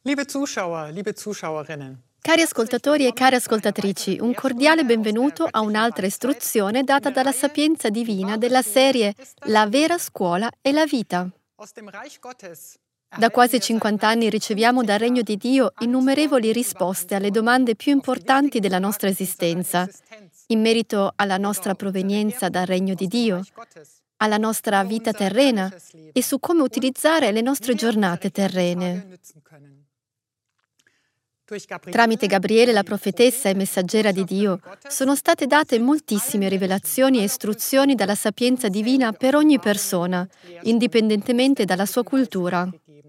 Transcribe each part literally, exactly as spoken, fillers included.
Liebe Zuschauer, liebe Zuschauerinnen. Cari ascoltatori e care ascoltatrici, un cordiale benvenuto a un'altra istruzione data dalla sapienza divina della serie La vera scuola e la vita. Da quasi cinquanta anni riceviamo dal Regno di Dio innumerevoli risposte alle domande più importanti della nostra esistenza, in merito alla nostra provenienza dal Regno di Dio, alla nostra vita terrena e su come utilizzare le nostre giornate terrene. Tramite Gabriele, la profetessa e messaggera di Dio, sono state date moltissime rivelazioni e istruzioni dalla sapienza divina per ogni persona, indipendentemente dalla sua cultura.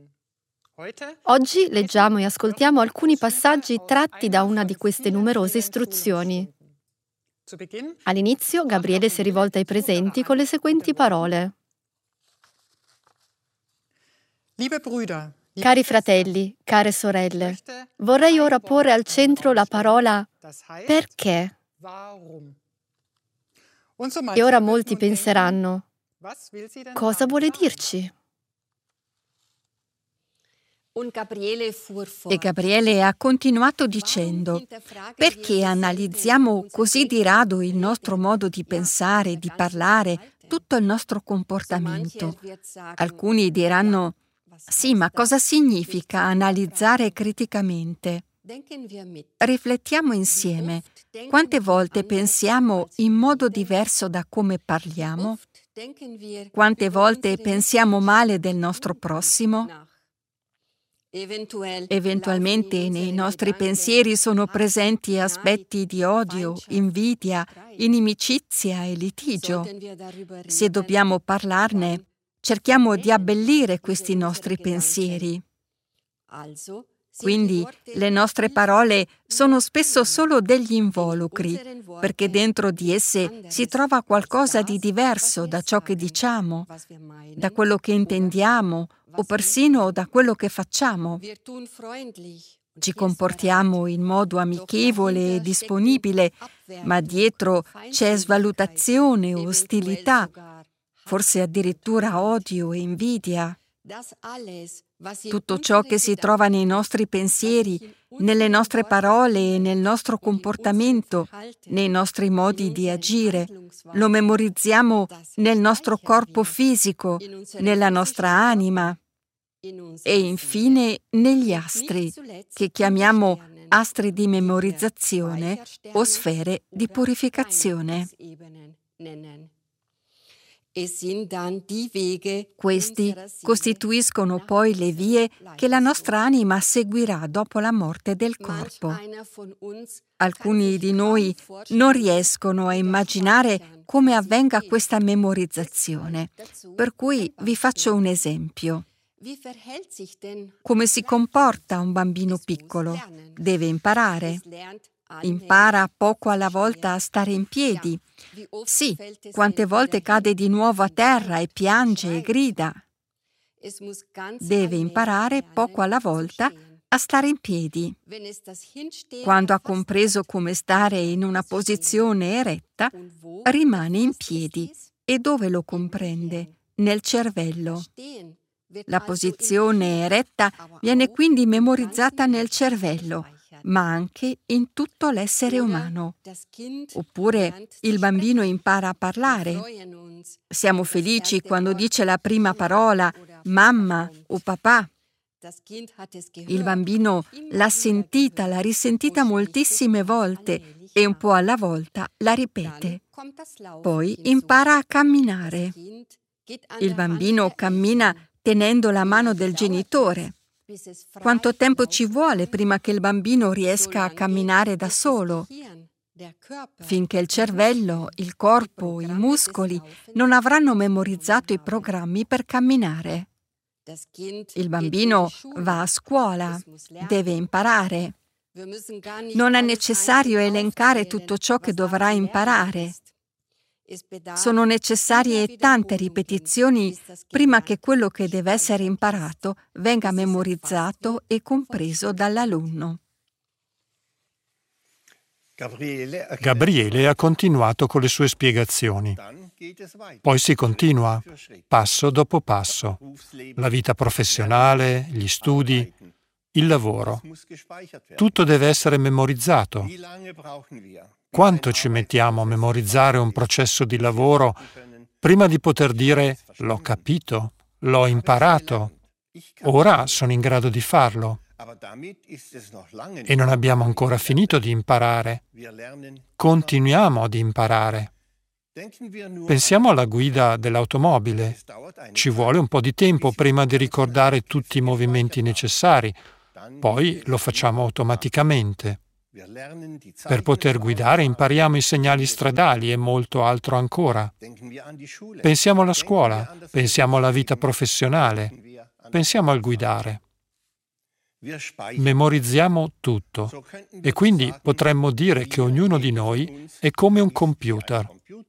Oggi leggiamo e ascoltiamo alcuni passaggi tratti da una di queste numerose istruzioni. All'inizio, Gabriele si rivolta ai presenti con le seguenti parole. Liebe Brüder, Cari fratelli, care sorelle, vorrei ora porre al centro la parola perché. E ora molti penseranno, cosa vuole dirci? E Gabriele ha continuato dicendo, perché analizziamo così di rado il nostro modo di pensare, di parlare, tutto il nostro comportamento? Alcuni diranno, sì, ma cosa significa analizzare criticamente? Riflettiamo insieme. Quante volte pensiamo in modo diverso da come parliamo? Quante volte pensiamo male del nostro prossimo? Eventualmente nei nostri pensieri sono presenti aspetti di odio, invidia, inimicizia e litigio. Se dobbiamo parlarne, cerchiamo di abbellire questi nostri pensieri. Quindi le nostre parole sono spesso solo degli involucri, perché dentro di esse si trova qualcosa di diverso da ciò che diciamo, da quello che intendiamo o persino da quello che facciamo. Ci comportiamo in modo amichevole e disponibile, ma dietro c'è svalutazione, ostilità, forse addirittura odio e invidia. Tutto ciò che si trova nei nostri pensieri, nelle nostre parole e nel nostro comportamento, nei nostri modi di agire, lo memorizziamo nel nostro corpo fisico, nella nostra anima e infine negli astri, che chiamiamo astri di memorizzazione o sfere di purificazione. Questi costituiscono poi le vie che la nostra anima seguirà dopo la morte del corpo. Alcuni di noi non riescono a immaginare come avvenga questa memorizzazione, per cui vi faccio un esempio. Come si comporta un bambino piccolo? Deve imparare. Impara poco alla volta a stare in piedi. Sì, quante volte cade di nuovo a terra e piange e grida. Deve imparare poco alla volta a stare in piedi. Quando ha compreso come stare in una posizione eretta, rimane in piedi. E dove lo comprende? Nel cervello. La posizione eretta viene quindi memorizzata nel cervello, ma anche in tutto l'essere umano. Oppure il bambino impara a parlare. Siamo felici quando dice la prima parola, mamma o papà. Il bambino l'ha sentita, l'ha risentita moltissime volte e un po' alla volta la ripete. Poi impara a camminare. Il bambino cammina tenendo la mano del genitore. Quanto tempo ci vuole prima che il bambino riesca a camminare da solo? Finché il cervello, il corpo, i muscoli non avranno memorizzato i programmi per camminare. Il bambino va a scuola, deve imparare. Non è necessario elencare tutto ciò che dovrà imparare. Sono necessarie tante ripetizioni prima che quello che deve essere imparato venga memorizzato e compreso dall'alunno. Gabriele ha continuato con le sue spiegazioni. Poi si continua, passo dopo passo. La vita professionale, gli studi, Il lavoro. Tutto deve essere memorizzato. Quanto ci mettiamo a memorizzare un processo di lavoro prima di poter dire l'ho capito, l'ho imparato, ora sono in grado di farlo? E non abbiamo ancora finito di imparare. Continuiamo ad imparare. Pensiamo alla guida dell'automobile. Ci vuole un po' di tempo prima di ricordare tutti i movimenti necessari, poi lo facciamo automaticamente. Per poter guidare impariamo i segnali stradali e molto altro ancora. Pensiamo alla scuola, pensiamo alla vita professionale, pensiamo al guidare. Memorizziamo tutto e quindi potremmo dire che ognuno di noi è come un computer.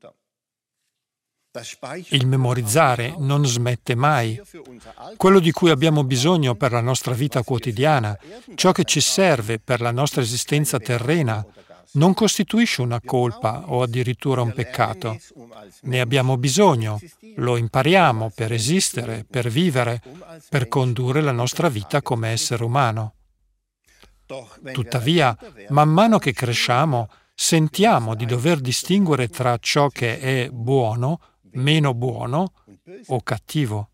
Il memorizzare non smette mai. Quello di cui abbiamo bisogno per la nostra vita quotidiana, ciò che ci serve per la nostra esistenza terrena, non costituisce una colpa o addirittura un peccato. Ne abbiamo bisogno, lo impariamo per esistere, per vivere, per condurre la nostra vita come essere umano. Tuttavia, man mano che cresciamo, sentiamo di dover distinguere tra ciò che è buono, meno buono o cattivo.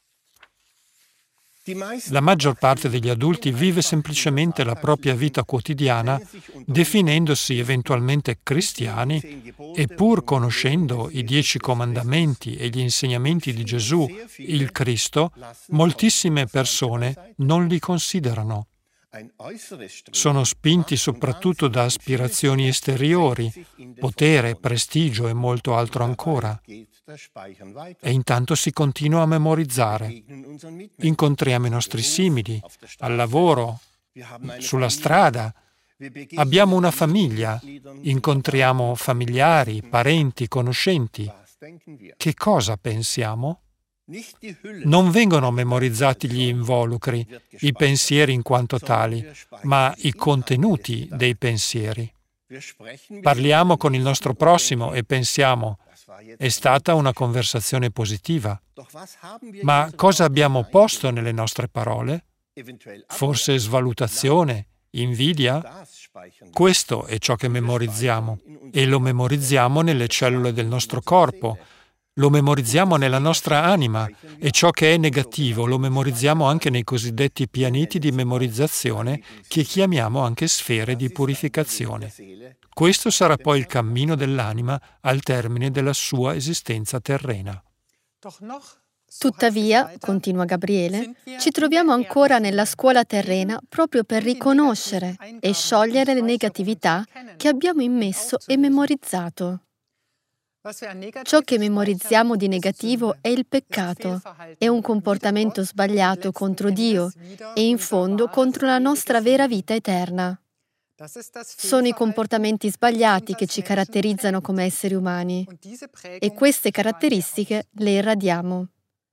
La maggior parte degli adulti vive semplicemente la propria vita quotidiana, definendosi eventualmente cristiani e pur conoscendo i dieci comandamenti e gli insegnamenti di Gesù, il Cristo, moltissime persone non li considerano. Sono spinti soprattutto da aspirazioni esteriori, potere, prestigio e molto altro ancora. E intanto si continua a memorizzare. Incontriamo i nostri simili, al lavoro, sulla strada. Abbiamo una famiglia, incontriamo familiari, parenti, conoscenti. Che cosa pensiamo? Non vengono memorizzati gli involucri, i pensieri in quanto tali, ma i contenuti dei pensieri. Parliamo con il nostro prossimo e pensiamo: è stata una conversazione positiva. Ma cosa abbiamo posto nelle nostre parole? Forse svalutazione, invidia? Questo è ciò che memorizziamo e lo memorizziamo nelle cellule del nostro corpo. Lo memorizziamo nella nostra anima e ciò che è negativo lo memorizziamo anche nei cosiddetti pianeti di memorizzazione che chiamiamo anche sfere di purificazione. Questo sarà poi il cammino dell'anima al termine della sua esistenza terrena. Tuttavia, continua Gabriele, ci troviamo ancora nella scuola terrena proprio per riconoscere e sciogliere le negatività che abbiamo immesso e memorizzato. Ciò che memorizziamo di negativo è il peccato, è un comportamento sbagliato contro Dio e in fondo contro la nostra vera vita eterna. Sono i comportamenti sbagliati che ci caratterizzano come esseri umani e queste caratteristiche le irradiamo.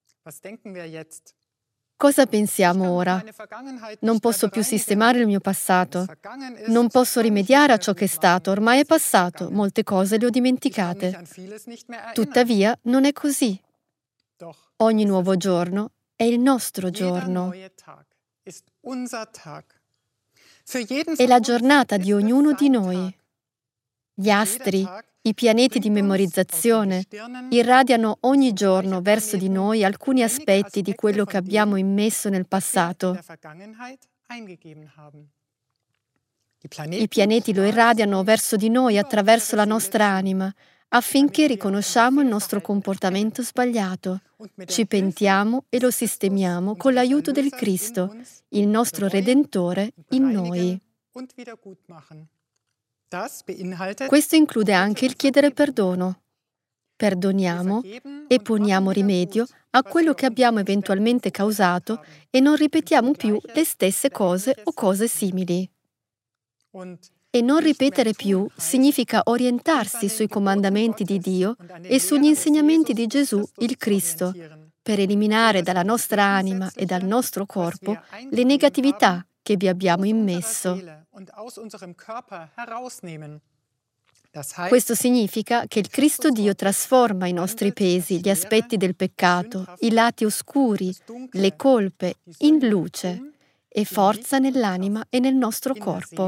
Cosa pensiamo ora? Non posso più sistemare il mio passato. Non posso rimediare a ciò che è stato, ormai è passato, molte cose le ho dimenticate. Tuttavia, non è così. Ogni nuovo giorno è il nostro giorno. È la giornata di ognuno di noi. Gli astri, i pianeti di memorizzazione irradiano ogni giorno verso di noi alcuni aspetti di quello che abbiamo immesso nel passato. I pianeti lo irradiano verso di noi attraverso la nostra anima, affinché riconosciamo il nostro comportamento sbagliato. Ci pentiamo e lo sistemiamo con l'aiuto del Cristo, il nostro Redentore, in noi. Questo include anche il chiedere perdono. Perdoniamo e poniamo rimedio a quello che abbiamo eventualmente causato e non ripetiamo più le stesse cose o cose simili. E non ripetere più significa orientarsi sui comandamenti di Dio e sugli insegnamenti di Gesù, il Cristo, per eliminare dalla nostra anima e dal nostro corpo le negatività che vi abbiamo immesso. Questo significa che il Cristo Dio trasforma i nostri pesi, gli aspetti del peccato, i lati oscuri, le colpe, in luce e forza nell'anima e nel nostro corpo.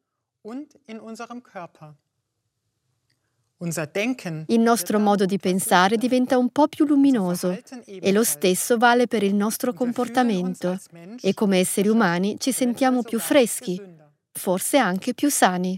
Il nostro modo di pensare diventa un po' più luminoso e lo stesso vale per il nostro comportamento e come esseri umani ci sentiamo più freschi, forse anche più sani.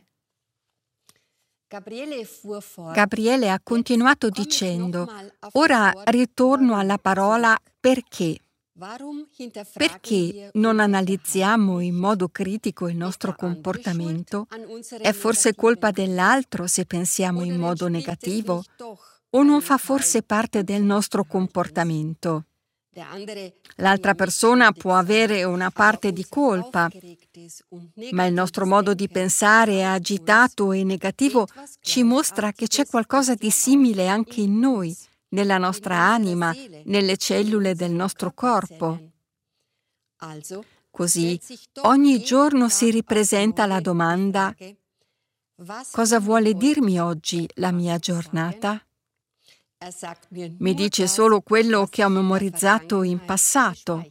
Gabriele ha continuato dicendo: ora ritorno alla parola perché. Perché non analizziamo in modo critico il nostro comportamento? È forse colpa dell'altro se pensiamo in modo negativo? O non fa forse parte del nostro comportamento? L'altra persona può avere una parte di colpa, ma il nostro modo di pensare agitato e negativo ci mostra che c'è qualcosa di simile anche in noi, nella nostra anima, nelle cellule del nostro corpo. Così, ogni giorno si ripresenta la domanda: cosa vuole dirmi oggi la mia giornata? Mi dice solo quello che ho memorizzato in passato.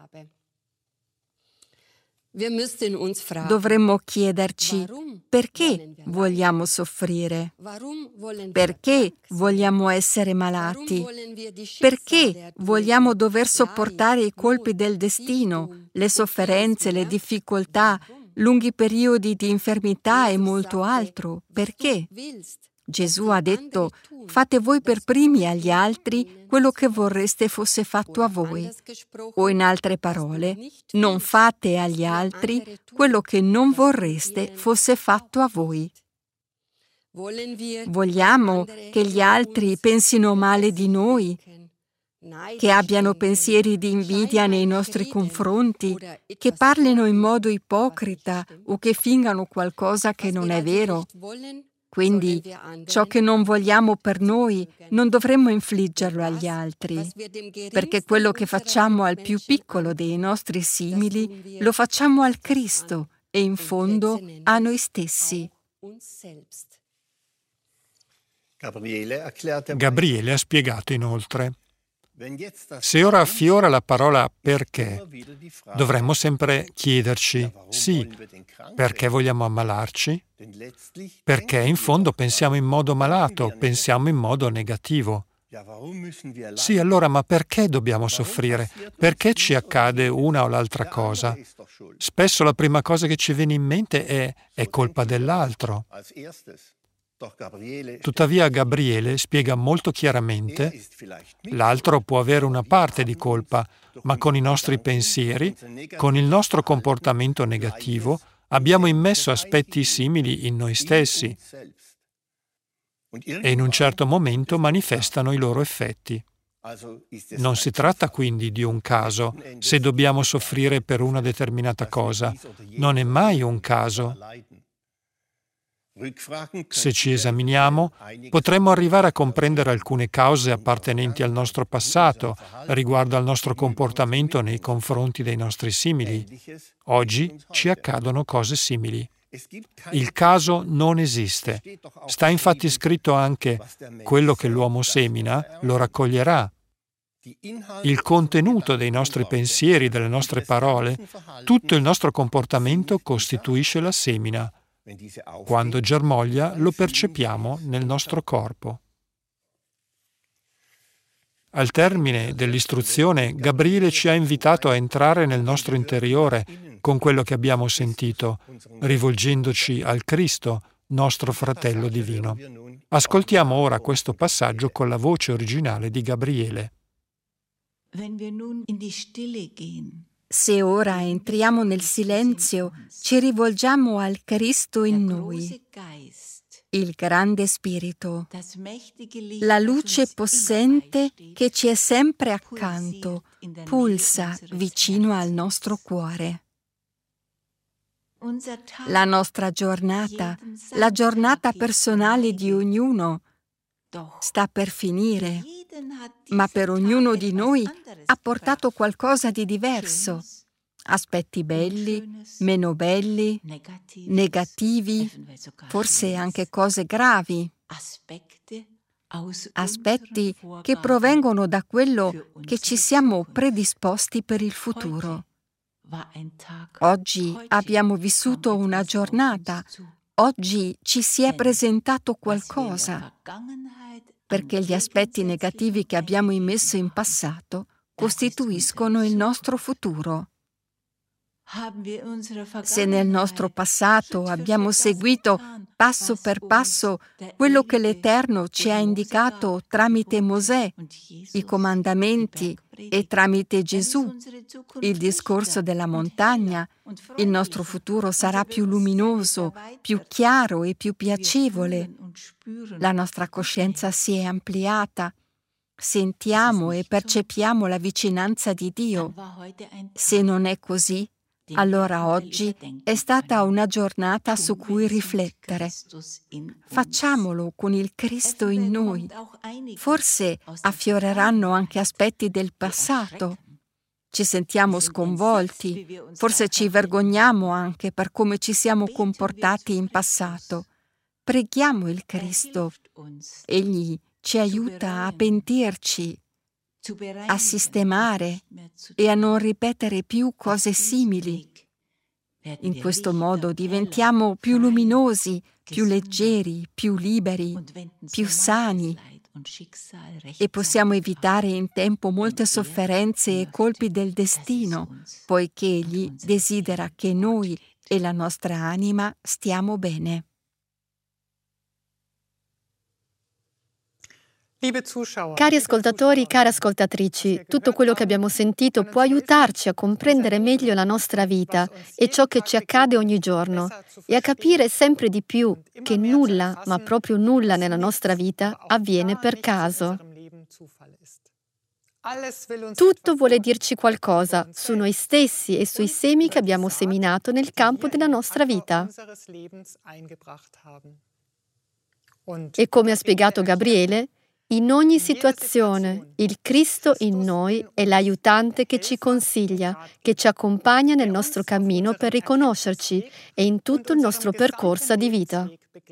Dovremmo chiederci: perché vogliamo soffrire? Perché vogliamo essere malati? Perché vogliamo dover sopportare i colpi del destino, le sofferenze, le difficoltà, lunghi periodi di infermità e molto altro? Perché? Gesù ha detto: fate voi per primi agli altri quello che vorreste fosse fatto a voi. O in altre parole, non fate agli altri quello che non vorreste fosse fatto a voi. Vogliamo che gli altri pensino male di noi, che abbiano pensieri di invidia nei nostri confronti, che parlino in modo ipocrita o che fingano qualcosa che non è vero. Quindi ciò che non vogliamo per noi non dovremmo infliggerlo agli altri, perché quello che facciamo al più piccolo dei nostri simili lo facciamo al Cristo e in fondo a noi stessi. Gabriele ha spiegato inoltre: se ora affiora la parola perché, dovremmo sempre chiederci: sì, perché vogliamo ammalarci? Perché in fondo pensiamo in modo malato, pensiamo in modo negativo. Sì, allora, ma perché dobbiamo soffrire? Perché ci accade una o l'altra cosa? Spesso la prima cosa che ci viene in mente è: è colpa dell'altro. Tuttavia Gabriele spiega molto chiaramente: l'altro può avere una parte di colpa, ma con i nostri pensieri, con il nostro comportamento negativo, abbiamo immesso aspetti simili in noi stessi e in un certo momento manifestano i loro effetti. Non si tratta quindi di un caso. Se dobbiamo soffrire per una determinata cosa, non è mai un caso. Se ci esaminiamo, potremmo arrivare a comprendere alcune cause appartenenti al nostro passato, riguardo al nostro comportamento nei confronti dei nostri simili. Oggi ci accadono cose simili. Il caso non esiste. Sta infatti scritto anche: quello che l'uomo semina lo raccoglierà. Il contenuto dei nostri pensieri, delle nostre parole, tutto il nostro comportamento costituisce la semina. Quando germoglia, lo percepiamo nel nostro corpo. Al termine dell'istruzione, Gabriele ci ha invitato a entrare nel nostro interiore con quello che abbiamo sentito, rivolgendoci al Cristo, nostro fratello divino. Ascoltiamo ora questo passaggio con la voce originale di Gabriele. Se ora entriamo nel silenzio, ci rivolgiamo al Cristo in noi, il grande Spirito, la luce possente che ci è sempre accanto, pulsa vicino al nostro cuore. La nostra giornata, la giornata personale di ognuno, sta per finire, ma per ognuno di noi ha portato qualcosa di diverso. Aspetti belli, meno belli, negativi, forse anche cose gravi. Aspetti che provengono da quello che ci siamo predisposti per il futuro. Oggi abbiamo vissuto una giornata, oggi ci si è presentato qualcosa, perché gli aspetti negativi che abbiamo immesso in passato costituiscono il nostro futuro. Se nel nostro passato abbiamo seguito passo per passo quello che l'Eterno ci ha indicato tramite Mosè, i comandamenti, e tramite Gesù, il discorso della montagna, il nostro futuro sarà più luminoso, più chiaro e più piacevole. La nostra coscienza si è ampliata. Sentiamo e percepiamo la vicinanza di Dio. Se non è così, allora oggi è stata una giornata su cui riflettere. Facciamolo con il Cristo in noi. Forse affioreranno anche aspetti del passato. Ci sentiamo sconvolti, forse ci vergogniamo anche per come ci siamo comportati in passato. Preghiamo il Cristo. Egli ci aiuta a pentirci, a sistemare e a non ripetere più cose simili. In questo modo diventiamo più luminosi, più leggeri, più liberi, più sani e possiamo evitare in tempo molte sofferenze e colpi del destino, poiché Egli desidera che noi e la nostra anima stiamo bene. Cari ascoltatori, care ascoltatrici, tutto quello che abbiamo sentito può aiutarci a comprendere meglio la nostra vita e ciò che ci accade ogni giorno e a capire sempre di più che nulla, ma proprio nulla nella nostra vita avviene per caso. Tutto vuole dirci qualcosa su noi stessi e sui semi che abbiamo seminato nel campo della nostra vita. E come ha spiegato Gabriele, in ogni situazione, il Cristo in noi è l'aiutante che ci consiglia, che ci accompagna nel nostro cammino per riconoscerci e in tutto il nostro percorso di vita.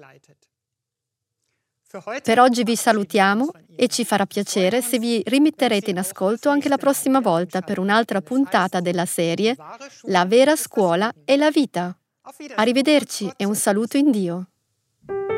Per oggi vi salutiamo e ci farà piacere se vi rimetterete in ascolto anche la prossima volta per un'altra puntata della serie La vera scuola e la vita. Arrivederci e un saluto in Dio.